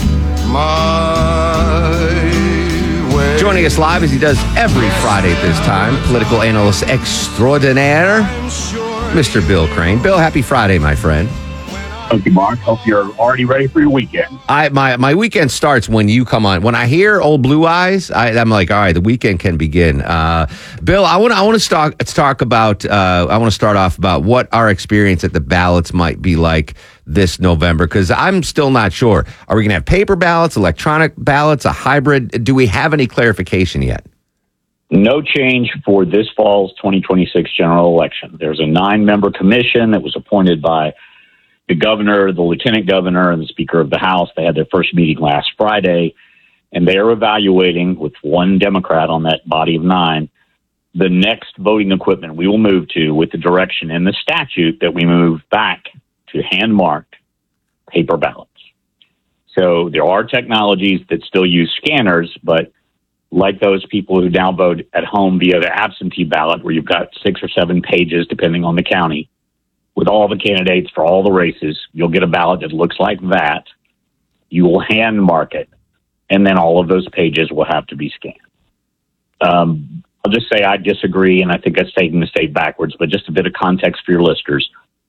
my way. Joining us live as he does every Friday at this time, political analyst extraordinaire, Mr. Bill Crane. Bill, happy Friday, my friend. Thank you, Mark. Hope you're already ready for your weekend. My weekend starts when you come on. When I hear Old Blue Eyes, I'm like, all right, the weekend can begin. Bill, I want to start off about what our experience at the ballots might be like this November, because I'm still not sure. Are we going to have paper ballots, electronic ballots, a hybrid? Do we have any clarification yet? No change for this fall's 2026 general election. There's a 9-member commission that was appointed by the governor, the lieutenant governor, and the Speaker of the House. They had their first meeting last Friday, and they are evaluating, with one Democrat on that body of 9, the next voting equipment we will move to, with the direction in the statute that we move back to hand-marked paper ballots. So there are technologies that still use scanners, but like those people who now vote at home via the absentee ballot, where you've got 6 or 7 pages, depending on the county, with all the candidates for all the races, you'll get a ballot that looks like that. You will hand mark it, and then all of those pages will have to be scanned. I'll just say I disagree, and I think that's taking the state backwards, but just a bit of context for your listeners.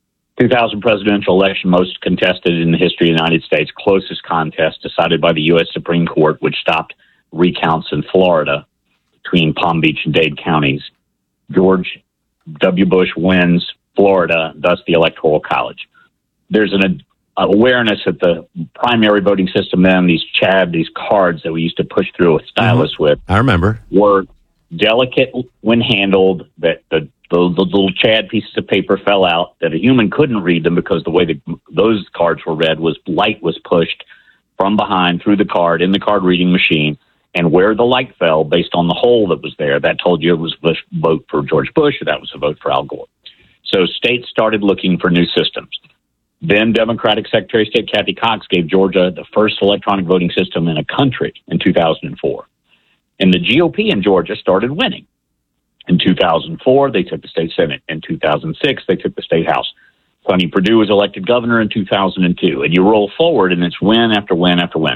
2000 presidential election, most contested in the history of the United States, closest contest decided by the U.S. Supreme Court, which stopped recounts in Florida between Palm Beach and Dade counties. George W. Bush wins Florida, thus the Electoral College. There's an awareness that the primary voting system then, these cards that we used to push through a stylus with. I remember. Were delicate when handled, that the little Chad pieces of paper fell out, that a human couldn't read them because the way those cards were read was light was pushed from behind through the card in the card reading machine, and where the light fell based on the hole that was there, that told you it was a vote for George Bush or that was a vote for Al Gore. So states started looking for new systems. Then Democratic Secretary of State Kathy Cox gave Georgia the first electronic voting system in a country in 2004. And the GOP in Georgia started winning. In 2004, they took the state Senate. In 2006, they took the state House. Sonny Perdue was elected governor in 2002. And you roll forward, and it's win after win after win.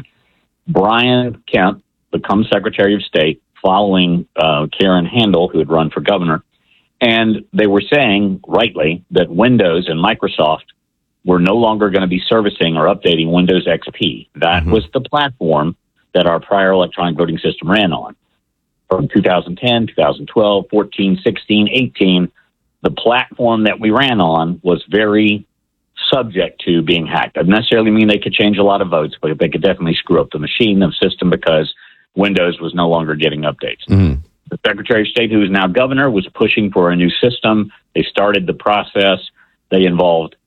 Brian Kemp becomes Secretary of State following Karen Handel, who had run for governor. And they were saying, rightly, that Windows and Microsoft were no longer going to be servicing or updating Windows XP. That was the platform that our prior electronic voting system ran on. From 2010, 2012, 14, 16, 18, the platform that we ran on was very subject to being hacked. Doesn't necessarily mean they could change a lot of votes, but they could definitely screw up the machine, the system, because Windows was no longer getting updates. Mm-hmm. The Secretary of State, who is now governor, was pushing for a new system. They started the process. They involved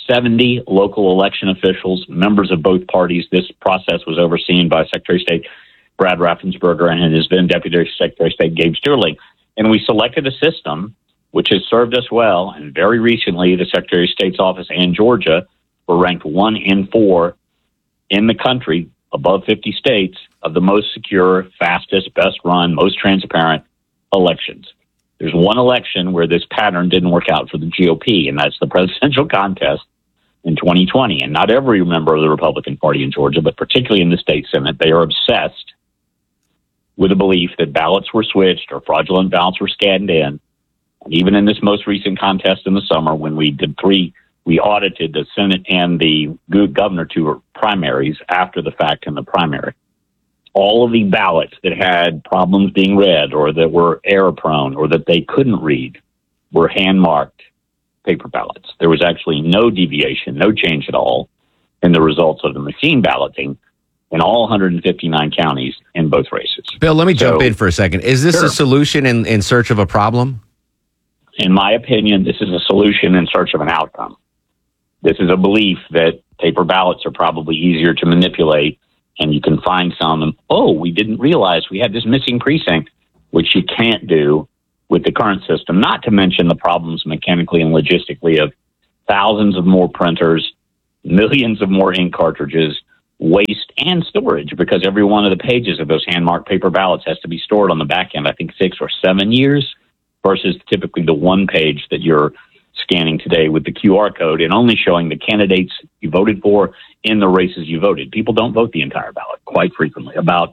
70 local election officials, members of both parties. This process was overseen by Secretary of State Brad Raffensperger and his then Deputy Secretary of State Gabe Sterling. And we selected a system which has served us well. And very recently, the Secretary of State's office and Georgia were ranked 1 in 4 in the country, above 50 states, of the most secure, fastest, best run, most transparent elections. There's one election where this pattern didn't work out for the GOP, and that's the presidential contest in 2020. And not every member of the Republican Party in Georgia, but particularly in the state Senate, they are obsessed with the belief that ballots were switched or fraudulent ballots were scanned in. And even in this most recent contest in the summer, when we audited the Senate and the governor to primaries after the fact in the primary. All of the ballots that had problems being read or that were error prone or that they couldn't read were hand-marked paper ballots. There was actually no deviation, no change at all in the results of the machine balloting in all 159 counties in both races. Bill, let me jump in for a second. Is this a solution in search of a problem? In my opinion, this is a solution in search of an outcome. This is a belief that paper ballots are probably easier to manipulate, and you can find some, and, we didn't realize we had this missing precinct, which you can't do with the current system, not to mention the problems mechanically and logistically of thousands of more printers, millions of more ink cartridges, waste, and storage, because every one of the pages of those hand-marked paper ballots has to be stored on the back end, I think 6 or 7 years, versus typically the one page that you're scanning today with the QR code and only showing the candidates you voted for in the races you voted. People don't vote the entire ballot quite frequently. About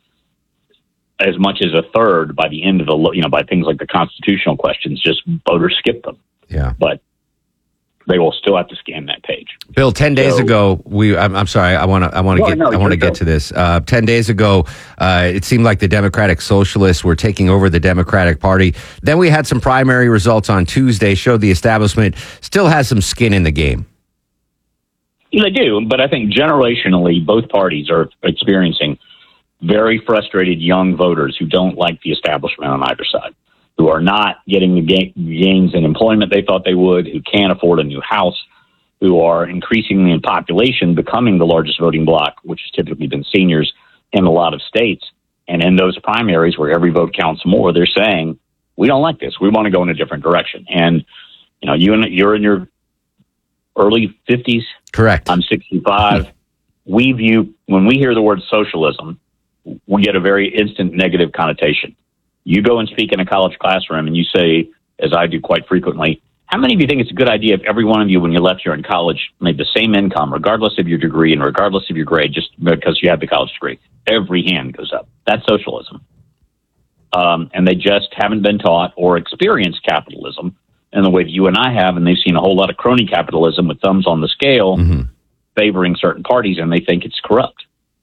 as much as a third by the end of the, by things like the constitutional questions, just voters skip them. Yeah. But they will still have to scan that page. Bill, 10 days ago, I'm sorry, I want to get to this. 10 days ago, it seemed like the Democratic Socialists were taking over the Democratic Party. Then we had some primary results on Tuesday, showed the establishment still has some skin in the game. Yeah, they do, but I think generationally, both parties are experiencing very frustrated young voters who don't like the establishment on either side, who are not getting the gains in employment they thought they would, who can't afford a new house, who are increasingly in population becoming the largest voting bloc, which has typically been seniors in a lot of states. And in those primaries where every vote counts more, they're saying, we don't like this. We want to go in a different direction. And, you're in your early 50s. Correct. I'm 65. When we hear the word socialism, we get a very instant negative connotation. You go and speak in a college classroom and you say, as I do quite frequently, how many of you think it's a good idea if every one of you, when you left here in college, made the same income, regardless of your degree and regardless of your grade, just because you have the college degree? Every hand goes up. That's socialism. And they just haven't been taught or experienced capitalism in the way that you and I have, and they've seen a whole lot of crony capitalism with thumbs on the scale favoring certain parties, and they think it's corrupt.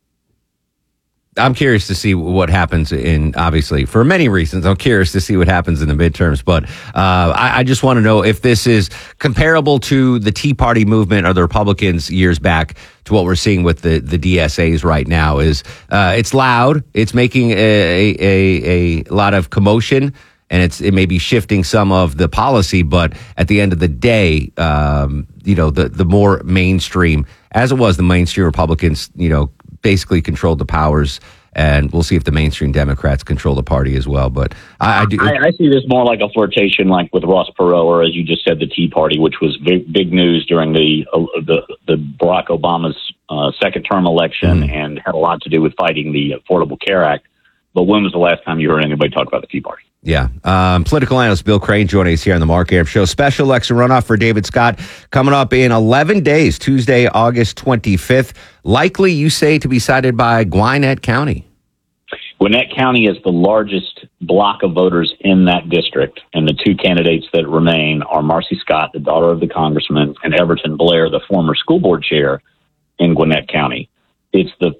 I'm curious to see what happens obviously, for many reasons, I'm curious to see what happens in the midterms. But I just want to know if this is comparable to the Tea Party movement or the Republicans years back to what we're seeing with the DSAs right now. It's loud. It's making a lot of commotion, and it may be shifting some of the policy. But at the end of the day, the more mainstream, as it was, the mainstream Republicans, basically controlled the powers, and we'll see if the mainstream Democrats control the party as well. But I see this more like a flirtation, like with Ross Perot, or as you just said, the Tea Party, which was big news during the Barack Obama's second term election and had a lot to do with fighting the Affordable Care Act. But when was the last time you heard anybody talk about the Tea Party? Yeah. Political analyst Bill Crane joining us here on the Mark Arum Show. Special election runoff for David Scott coming up in 11 days, Tuesday, August 25th. Likely, you say, to be cited by Gwinnett County. Gwinnett County is the largest block of voters in that district, and the two candidates that remain are Marcy Scott, the daughter of the congressman, and Everton Blair, the former school board chair in Gwinnett County. It's the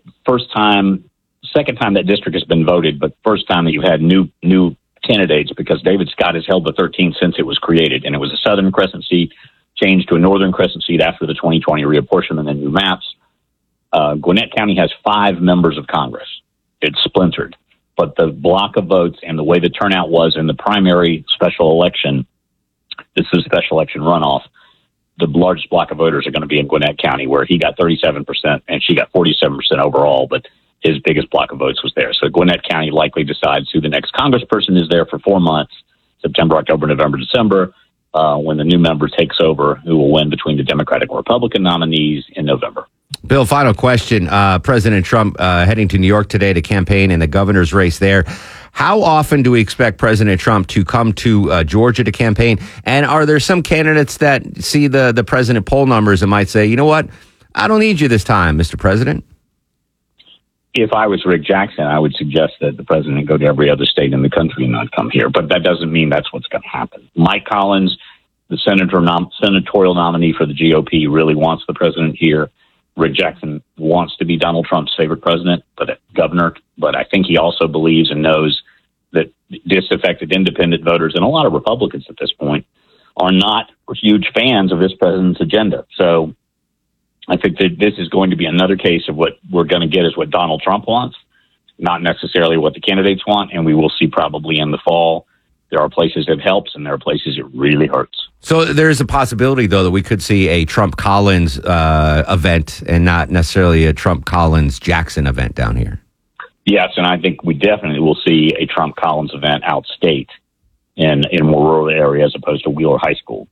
second time that district has been voted, but first time that you've had new candidates, because David Scott has held the 13th since it was created, and it was a Southern Crescent seat, changed to a Northern Crescent seat after the 2020 reapportionment and new maps. Gwinnett County has 5 members of Congress. It's splintered, but the block of votes and the way the turnout was in the primary special election, this is a special election runoff, the largest block of voters are going to be in Gwinnett County, where he got 37% and she got 47% overall, but his biggest block of votes was there. So Gwinnett County likely decides who the next congressperson is there for 4 months, September, October, November, December. when the new member takes over, who will win between the Democratic and Republican nominees in November. Bill, final question. President Trump heading to New York today to campaign in the governor's race there. How often do we expect President Trump to come to Georgia to campaign? And are there some candidates that see the president poll numbers and might say, you know what, I don't need you this time, Mr. President? If I was Rick Jackson, I would suggest that the president go to every other state in the country and not come here. But that doesn't mean that's what's going to happen. Mike Collins, the senatorial nominee for the GOP, really wants the president here. Rick Jackson wants to be Donald Trump's favorite president, governor. But I think he also believes and knows that disaffected independent voters and a lot of Republicans at this point are not huge fans of this president's agenda. So I think that this is going to be another case of what we're going to get is what Donald Trump wants, not necessarily what the candidates want. And we will see probably in the fall. There are places it helps and there are places it really hurts. So there's a possibility, though, that we could see a Trump-Collins event and not necessarily a Trump-Collins-Jackson event down here. Yes, and I think we definitely will see a Trump-Collins event outstate in more rural areas as opposed to Wheeler High School.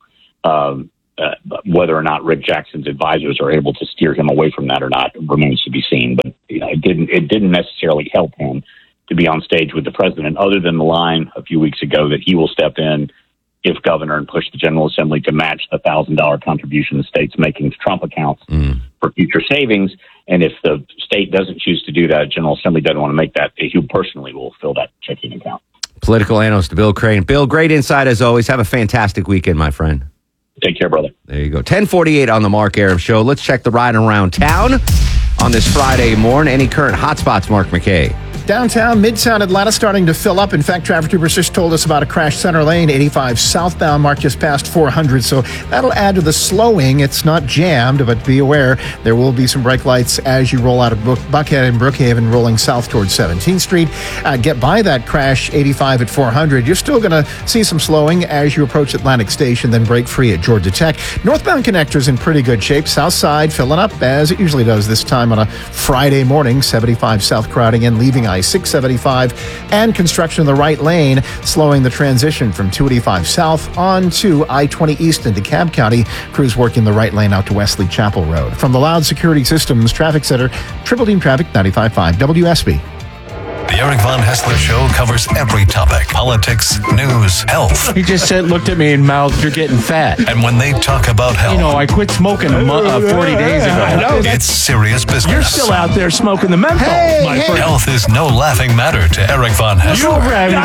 Whether or not Rick Jackson's advisors are able to steer him away from that or not remains to be seen. But it didn't necessarily help him to be on stage with the president, other than the line a few weeks ago that he will step in if governor and push the General Assembly to match the $1,000 contribution the state's making to Trump accounts for future savings. And if the state doesn't choose to do that, General Assembly doesn't want to make that, he personally will fill that checking account. Political analyst Bill Crane. Bill, great insight as always. Have a fantastic weekend, my friend. Take care, brother. There you go. 1048 on the Mark Arum Show. Let's check the ride around town on this Friday morning. Any current hotspots, Mark McKay? Downtown, Midtown Atlanta starting to fill up. In fact, traffic troopers just told us about a crash center lane, 85 southbound, marked just past 400. So that'll add to the slowing. It's not jammed, but be aware there will be some brake lights as you roll out of Buckhead and Brookhaven, rolling south towards 17th Street. Get by that crash, 85 at 400. You're still going to see some slowing as you approach Atlantic Station, then break free at Georgia Tech. Northbound connectors in pretty good shape. South side filling up as it usually does this time on a Friday morning. 75 south crowding in, leaving I-675, and construction in the right lane, slowing the transition from 285 south on to I-20 east into DeKalb County. Crews working the right lane out to Wesley Chapel Road. From the Loud Security Systems Traffic Center, Triple Team Traffic 95.5 WSB. The Eric Von Haessler Show covers every topic: politics, news, health. He just looked at me and mouthed, "You're getting fat." And when they talk about health, I quit smoking 40 days ago. I know, it's serious business. You're still out there smoking the menthol, my friend. Health is no laughing matter to Eric Von Haessler.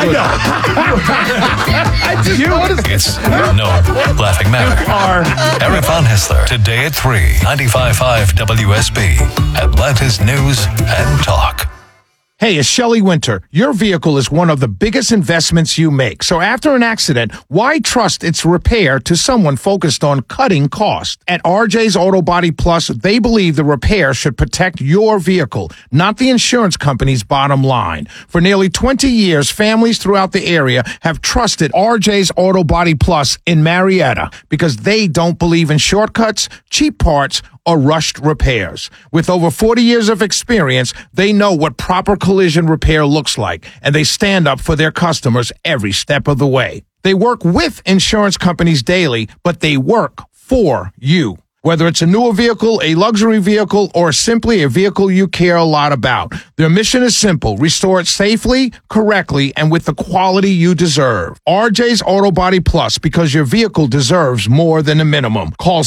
I just noticed. It's no laughing matter. Eric Von Haessler, today at 3, 95.5 WSB, Atlanta's News and Talk. Hey, it's Shelley Winter. Your vehicle is one of the biggest investments you make. So after an accident, why trust its repair to someone focused on cutting costs? At RJ's Auto Body Plus, they believe the repair should protect your vehicle, not the insurance company's bottom line. For nearly 20 years, families throughout the area have trusted RJ's Auto Body Plus in Marietta because they don't believe in shortcuts, cheap parts, or rushed repairs. With over 40 years of experience, they know what proper collision repair looks like, and they stand up for their customers every step of the way. They work with insurance companies daily, but they work for you. Whether it's a newer vehicle, a luxury vehicle, or simply a vehicle you care a lot about, their mission is simple: restore it safely, correctly, and with the quality you deserve. RJ's Auto Body Plus, because your vehicle deserves more than a minimum. Call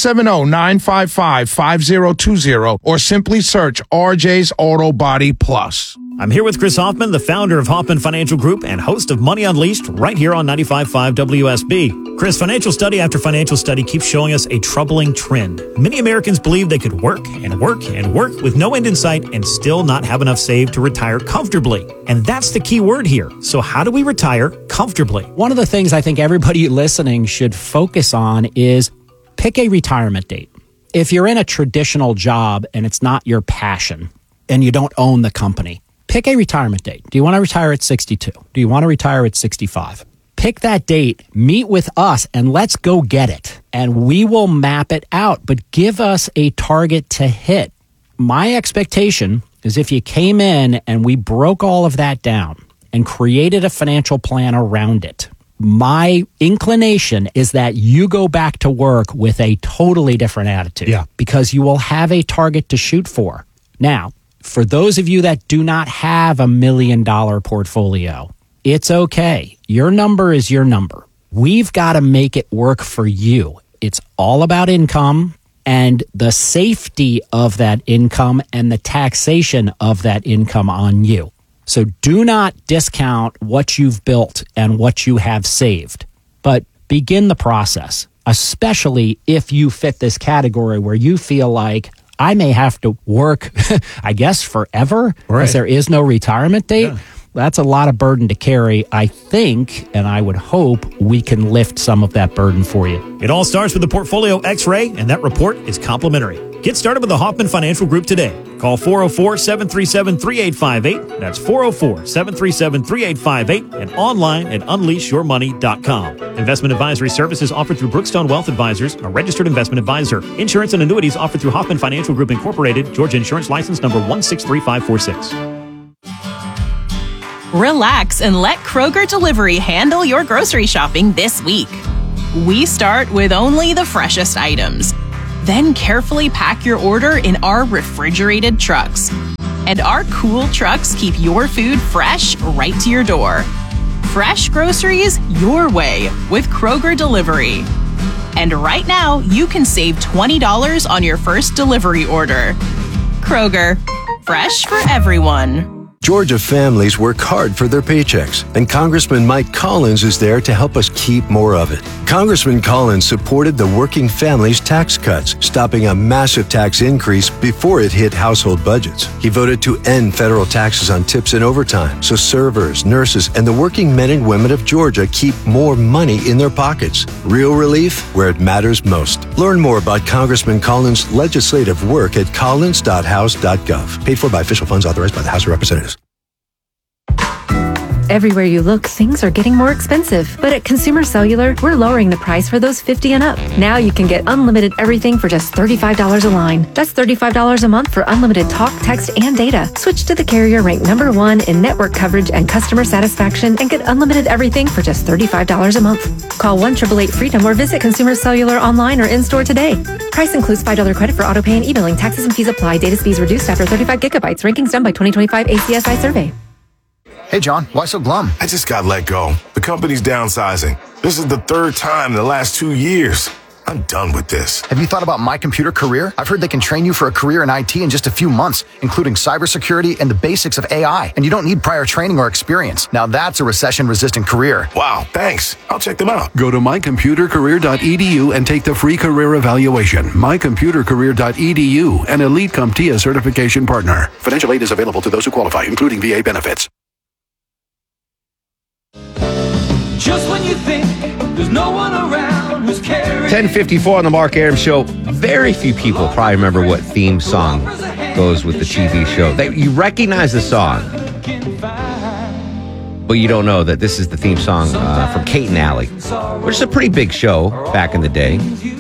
770-955-5020 or simply search RJ's Auto Body Plus. I'm here with Chris Hoffman, the founder of Hoffman Financial Group and host of Money Unleashed, right here on 95.5 WSB. Chris, financial study after financial study keeps showing us a troubling trend. Many Americans believe they could work and work and work with no end in sight and still not have enough saved to retire comfortably. And that's the key word here. So how do we retire comfortably? One of the things I think everybody listening should focus on is pick a retirement date. If you're in a traditional job and it's not your passion and you don't own the company, pick a retirement date. Do you want to retire at 62? Do you want to retire at 65? Pick that date, meet with us, and let's go get it. And we will map it out, but give us a target to hit. My expectation is if you came in and we broke all of that down and created a financial plan around it, my inclination is that you go back to work with a totally different attitude. Yeah. Because you will have a target to shoot for. Now, for those of you that do not have $1 million portfolio, it's okay. Your number is your number. We've got to make it work for you. It's all about income and the safety of that income and the taxation of that income on you. So do not discount what you've built and what you have saved, but begin the process, especially if you fit this category where you feel like I may have to work, I guess, forever, because there is no retirement date. Yeah. That's a lot of burden to carry. I think, and I would hope, we can lift some of that burden for you. It all starts with the Portfolio X-Ray, and that report is complimentary. Get started with the Hoffman Financial Group today. Call 404-737-3858. That's 404-737-3858 and online at unleashyourmoney.com. Investment advisory services offered through Brookstone Wealth Advisors, a registered investment advisor. Insurance and annuities offered through Hoffman Financial Group Incorporated, Georgia Insurance License number 163546. Relax and let Kroger Delivery handle your grocery shopping this week. We start with only the freshest items. Then carefully pack your order in our refrigerated trucks. And our cool trucks keep your food fresh right to your door. Fresh groceries your way with Kroger Delivery. And right now, you can save $20 on your first delivery order. Kroger, fresh for everyone. Georgia families work hard for their paychecks, and Congressman Mike Collins is there to help us keep more of it. Congressman Collins supported the working families tax cuts, stopping a massive tax increase before it hit household budgets. He voted to end federal taxes on tips and overtime, so servers, nurses, and the working men and women of Georgia keep more money in their pockets. Real relief where it matters most. Learn more about Congressman Collins' legislative work at collins.house.gov. Paid for by official funds authorized by the House of Representatives. Everywhere you look, things are getting more expensive. But at Consumer Cellular, we're lowering the price for those 50 and up. Now you can get unlimited everything for just $35 a line. That's $35 a month for unlimited talk, text, and data. Switch to the carrier ranked #1 in network coverage and customer satisfaction and get unlimited everything for just $35 a month. Call 1-888-FREEDOM or visit Consumer Cellular online or in-store today. Price includes $5 credit for auto pay and e-billing. Taxes and fees apply. Data speeds reduced after 35 gigabytes. Rankings done by 2025 ACSI survey. Hey, John, why so glum? I just got let go. The company's downsizing. This is the third time in the last 2 years. I'm done with this. Have you thought about My Computer Career? I've heard they can train you for a career in IT in just a few months, including cybersecurity and the basics of AI. And you don't need prior training or experience. Now that's a recession-resistant career. Wow, thanks. I'll check them out. Go to mycomputercareer.edu and take the free career evaluation. mycomputercareer.edu, an Elite CompTIA certification partner. Financial aid is available to those who qualify, including VA benefits. Just when you think there's no one around who's caring. 10:54 on the Mark Arum Show. Very few people probably remember what theme song goes with the TV show. You recognize the song, but you don't know that this is the theme song from Kate and Allie, which is a pretty big show back in the day.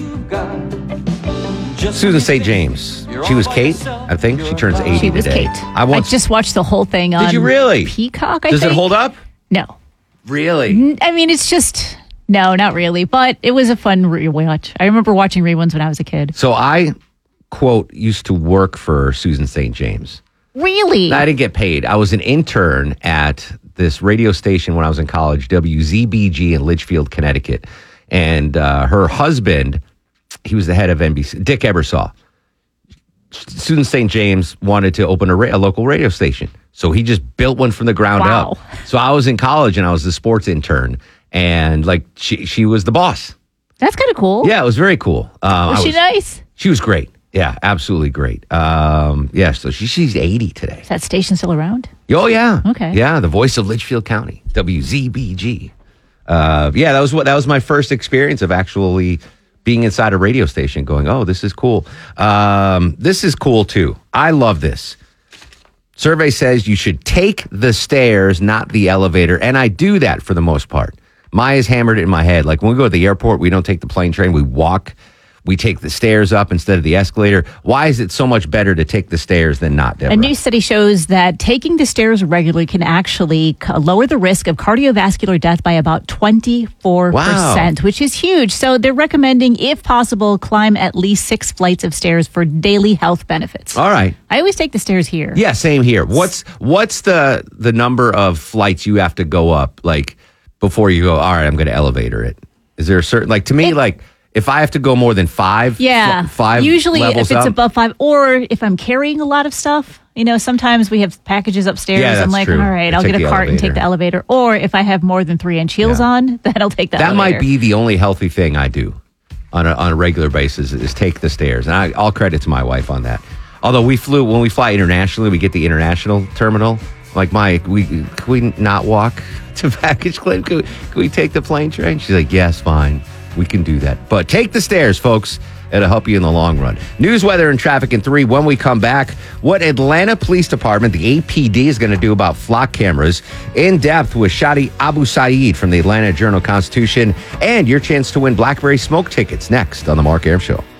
Susan St. James. She was Kate, I think. She turns 80 She was today. Kate. I just watched the whole thing on Did you really? Peacock, I Does think. it hold up? No. Really? I mean, it's just, no, not really. But it was a fun rewatch. I remember watching reruns when I was a kid. So I, quote, used to work for Susan St. James. Really? I didn't get paid. I was an intern at this radio station when I was in college, WZBG in Litchfield, Connecticut. And her husband, he was the head of NBC, Dick Ebersol. Susan St. James wanted to open a local radio station. So he just built one from the ground up. So I was in college and I was the sports intern. And like she was the boss. That's kind of cool. Yeah, it was very cool. Was she nice? She was great. Yeah, absolutely great. So she's 80 today. Is that station still around? Oh, yeah. Okay. Yeah, the voice of Litchfield County, WZBG. That was my first experience of actually being inside a radio station going, oh, this is cool. This is cool, too. I love this. Survey says you should take the stairs, not the elevator. And I do that for the most part. Maya's hammered it in my head. Like when we go to the airport, we don't take the plane train. We walk we take the stairs up instead of the escalator. Why is it so much better to take the stairs than not, Deborah? A new study shows that taking the stairs regularly can actually lower the risk of cardiovascular death by about 24%, which is huge. So they're recommending, if possible, climb at least 6 flights of stairs for daily health benefits. All right. I always take the stairs here. Yeah, same here. What's the number of flights you have to go up, like, before you go, all right, I'm going to elevator it? Is there a certain, like, to me, like, if I have to go more than 5, usually levels if it's up, above 5, or if I'm carrying a lot of stuff, sometimes we have packages upstairs. Yeah, I'm that's like, true. all right, I'll Take get a the cart and take elevator. the elevator. Or if I have more than 3-inch heels on, then I'll take the that elevator. might be the only healthy thing I do on a regular basis is take the stairs. And all credit to my wife on that. Although when we fly internationally, we get the international terminal. Like, can we not walk to baggage claim? Can we take the plane train? She's like, yes, fine. We can do that. But take the stairs, folks. It'll help you in the long run. News, weather, and traffic in 3. When we come back, what Atlanta Police Department, the APD, is going to do about flock cameras. In depth with Shadi Abu Saeed from the Atlanta Journal-Constitution. And your chance to win BlackBerry Smoke tickets next on The Mark Arum Show.